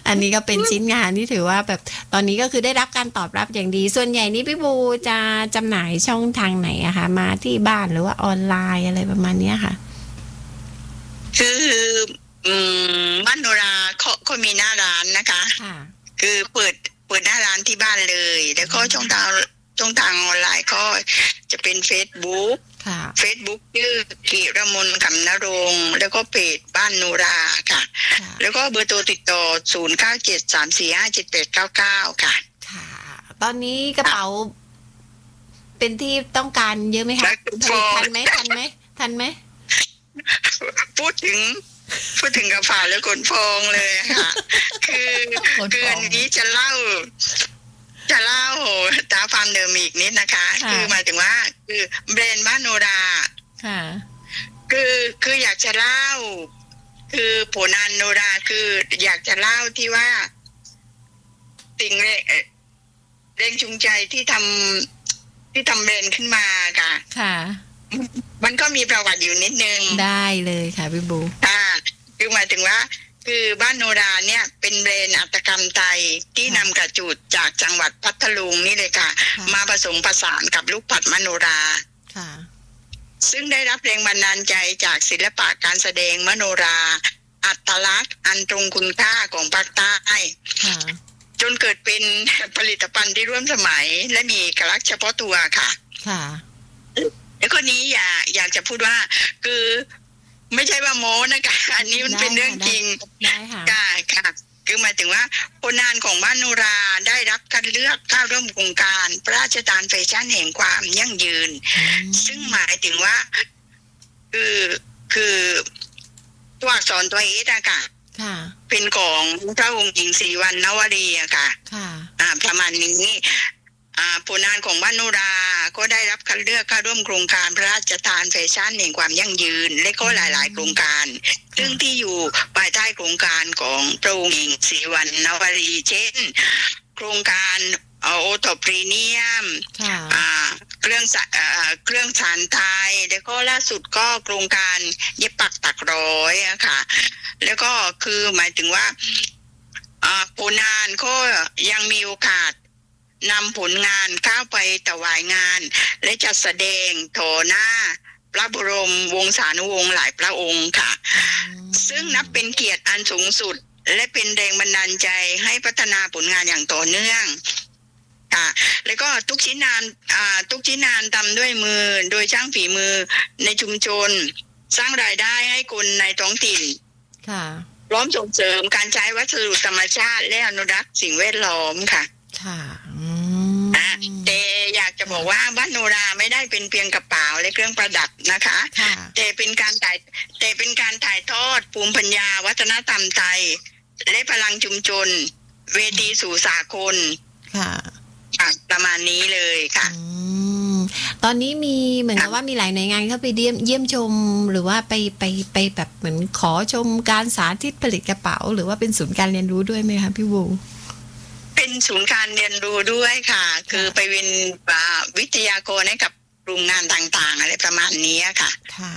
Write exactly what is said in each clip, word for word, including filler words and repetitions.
อันนี้ก็เป็นชิ้นงานที่ถือว่าแบบตอนนี้ก็คือได้รับการตอบรับอย่างดีส่วนใหญ่นี้พี่บูจะจำหน่ายช่องทางไหนอะคะมาที่บ้านหรือว่าออนไลน์อะไรประมาณนี้ค่ะคืออืมบ้านโนราเขาเขามีหน้าร้านนะคะคือเปิดเปิดหน้าร้านที่บ้านเลยแล้วก็ช่องทางช่องทางออนไลน์ก็จะเป็น Facebook Facebook ชื่อกิรมน ขำนรงค์แล้วก็เพจบ้านโนราค่ะแล้วก็เบอร์โทรติดต่อศูนย์ เก้า เจ็ด สาม สี่ ห้า เจ็ด แปด เก้า เก้าค่ะค่ะตอนนี้กระเป๋าเป็นที่ต้องการเยอะไหมคะผลิตทันไหมทันไหมทันไหมพูดถึงพูดถึงกระเป๋าแล้วขนฟองเลยค่ะคือคืออันนี้จะเล่าจะเล่าตาฟาร์มเดิมอีกนิดนะคะคือหมายถึงว่าคือแบรนด์บ้านโนราค่ะคือคืออยากจะเล่าคือผลงานโนราคืออยากจะเล่าที่ว่าสิ่งแรงแรงจูงใจที่ทำที่ทำแบรนด์ขึ้นมาค่ะค่ะมันก็มีประวัติอยู่นิดนึงได้เลยค่ะพี่บูค่ะคือหมายถึงว่าคือบ้านโนราเนี่ยเป็นแบรนด์หัตถกรรมไทยที่นำกระจูดจากจังหวัดพัทลุงนี่เลยค่ะมาผสมผสานกับลูกปัดมโนราค่ะซึ่งได้รับแรงบันดาลใจจากศิลปะการแสดงมโนราอัตลักษณ์อันตรงคุณค่าของภาคใต้จนเกิดเป็นผลิตภัณฑ์ที่ร่วมสมัยและมีเอกลักษณ์เฉพาะตัวค่ะค่ะแล้วก็นี้อยากอยากจะพูดว่าคือไม่ใช่ว่าโม้นะคะอันนี้มันเป็นเรื่องจริงค่ะค่ะคือหมายถึงว่าผลงานของบ้านโนราได้รับการเลือกเข้าร่วมโครงการพระราชทานแฟชั่นแห่งความยั่งยืนซึ่งหมายถึงว่าคือคือตัวอักษรตัวเอสอะค่ะเป็นของพระองค์หญิงศรีวรรณนวรีอะค่ะอ่าประมาณนี้ผลงานของบ้านโนราก็ได้รับคัดเลือกเข้าร่วมโครงการพระราชทานแฟชั่นแห่งความยั่งยืนและก็หลายๆโครงการซึ่งที่อยู่ภายใต้โครงการของพระองค์หญิงศรีวรรณนวรีเช่นโครงการโอท็อปพรีเมียมเครื่องเครื่องสารไทยแล้วก็ล่าสุดก็โครงการเย็บปักตักร้อยอะค่ะแล้วก็คือหมายถึงว่าผลงานก็ยังมีโอกาสนำผลงานเข้าไปถวายงานและจัดแสดงโถหน้าพระบรมวงศานุวงศ์หลายพระองค์ค่ะซึ่งนับเป็นเกียรติอันสูงสุดและเป็นแรงบันดาลใจให้พัฒนาผลงานอย่างต่อเนื่องค่ะแล้วก็ทุกชิ้นงานอ่าทุกชิ้นงานทำด้วยมือโดยช่างฝีมือในชุมชนสร้างรายได้ให้คนในท้องถิ่นค่ะพร้อมส่งเสริมการใช้วัสดุธรรมชาติและอนุรักษ์สิ่งแวดล้อมค่ะค่ะแต่อยากจะบอกว่าบ้านโนราไม่ได้เป็นเพียงกระเป๋าและเครื่องประดับนะคะแต่เป็นการถ่ายแต่เป็นการถ่ายทอดภูมิปัญญาวัฒนธรรมไทยและพลังชุมชนเวทีสู่สากลค่ะประมาณนี้เลยค่ะตอนนี้มีเหมือนกับว่ามีหลายหน่วยงานเข้าไปเยี่ยมเยี่ยมชมหรือว่าไปไปไปแบบเหมือนขอชมการสาธิตผลิตกระเป๋าหรือว่าเป็นศูนย์การเรียนรู้ด้วยไหมคะพี่วูเป็นศูนย์การเรียนรู้ด้วยค่ะคือไปเป็นวิทยากรให้กับกลุ่มงานต่างๆอะไรประมาณนี้ค่ะค่ะ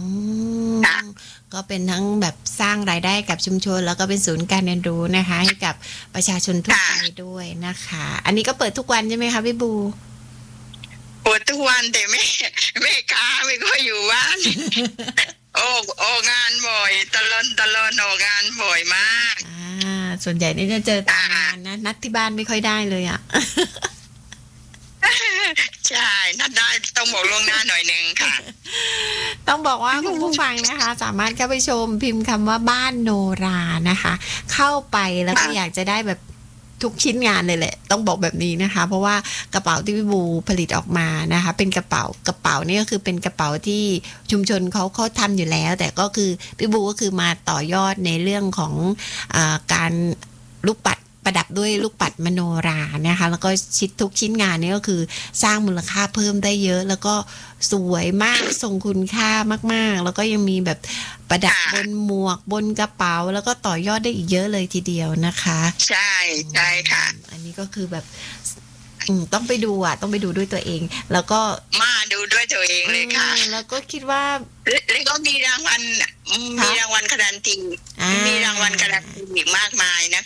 ก็เป็นทั้งแบบสร้างรายได้กับชุมชนแล้วก็เป็นศูนย์การเรียนรู้นะคะให้กับประชาชนทั่วไปด้วยนะคะอันนี้ก็เปิดทุกวันใช่ไหมคะพี่บูเปิดทุกวันแต่ไม่ไม่ค้าไม่ค่อยอยู่บ้านออกออกงานบ่อยตลอดตลอดออกงานบ่อยมากอ่าส่วนใหญ่นี่จะเจอตามงานนะนัดที่บ้านไม่ค่อยได้เลยอ่ะใช่นัดได้ต้องบอกล่วงหน้าหน่อยนึงค่ะต้องบอกว่าคุณผู้ฟังนะคะสามารถเข้าไปชมพิมพ์คำว่าบ้านโนรานะคะเข้าไปแล้วก็อยากจะได้แบบทุกชิ้นงานเลยแหละต้องบอกแบบนี้นะคะเพราะว่ากระเป๋าที่พี่บูผลิตออกมานะคะเป็นกระเป๋ากระเป๋านี่ก็คือเป็นกระเป๋าที่ชุมชนเขาเขาทำอยู่แล้วแต่ก็คือพี่บูก็คือมาต่อยอดในเรื่องของอ่าการลูกปัดประดับด้วยลูกปัดมโนรานะคะแล้วก็ชิ้นทุกชิ้นงานนี่ก็คือสร้างมูลค่าเพิ่มได้เยอะแล้วก็สวยมากทรงคุณค่ามากๆแล้วก็ยังมีแบบประดับบนหมวกบนกระเป๋าแล้วก็ต่อยอดได้อีกเยอะเลยทีเดียวนะคะใช่ใช่ค่ะอันนี้ก็คือแบบต้องไปดูอ่ะต้องไปดูด้วยตัวเองแล้วก็มาดูด้วยตัวเองเลยค่ะแล้วก็คิดว่าแล้วก็มีรางวัลมีรางวัลการันตีมีรางวัลการันตีอีกมากมายนะคะ